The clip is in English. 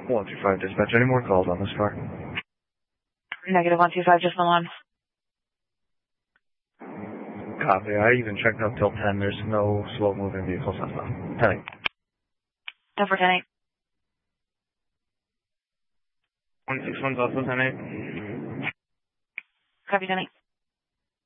125 dispatch. Any more calls on this car? Negative 125, just the one. Copy. I even checked up till 10. There's no slow-moving vehicles on them. 10. 10 for 10-8. 161's also 10-8. Copy 10-8.